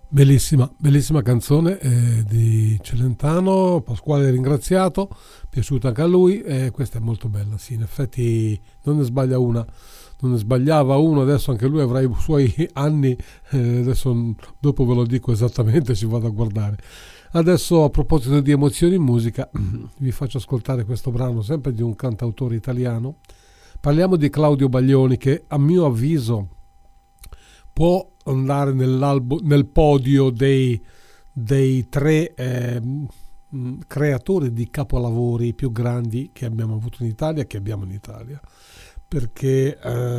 Bellissima, bellissima canzone di Celentano, Pasquale Ringraziato, piaciuta anche a lui, e questa è molto bella, sì, in effetti non ne sbaglia una, non ne sbagliava uno, adesso anche lui avrà i suoi anni, adesso dopo ve lo dico esattamente, ci vado a guardare. Adesso a proposito di emozioni in musica, vi faccio ascoltare questo brano sempre di un cantautore italiano, parliamo di Claudio Baglioni che a mio avviso può andare nel podio dei tre creatori di capolavori più grandi che abbiamo avuto in Italia, che abbiamo in Italia, perché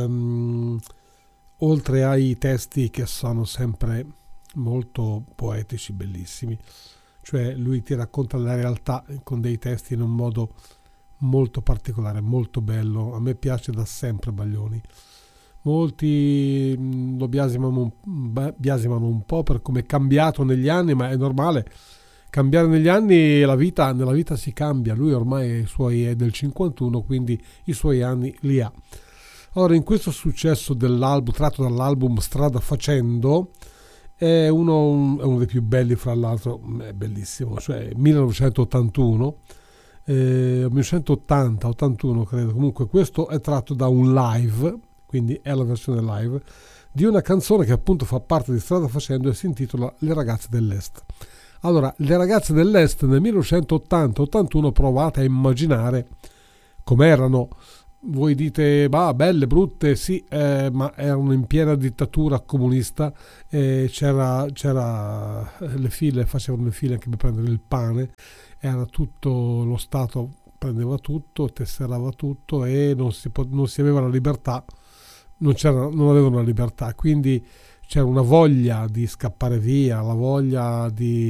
oltre ai testi che sono sempre molto poetici, bellissimi, cioè lui ti racconta la realtà con dei testi in un modo molto particolare, molto bello. A me piace da sempre Baglioni. Molti lo biasimano un po' per come è cambiato negli anni, ma è normale cambiare negli anni, nella vita si cambia. Lui ormai è del 51, quindi i suoi anni li ha. Allora, in questo successo dell'album, tratto dall'album Strada Facendo, è uno dei più belli, fra l'altro, è bellissimo, cioè 1981, 1980, 81 credo, comunque questo è tratto da un live, quindi è la versione live, di una canzone che appunto fa parte di Strada Facendo e si intitola Le ragazze dell'Est. Allora, le ragazze dell'Est nel 1980-81 provate a immaginare com'erano. Voi dite, bah, belle, brutte, sì, ma erano in piena dittatura comunista, c'era le file, facevano le file anche per prendere il pane, era tutto, lo Stato prendeva tutto, tesserava tutto e non si aveva la libertà, non avevano la libertà, quindi c'era una voglia di scappare via, la voglia di